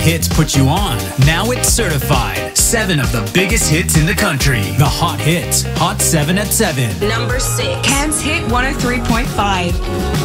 Hits put you on. Now it's certified. 7 of the biggest hits in the country. The Hot Hits. Hot 7 at 7. Number 6. Cam's Hit 103.5.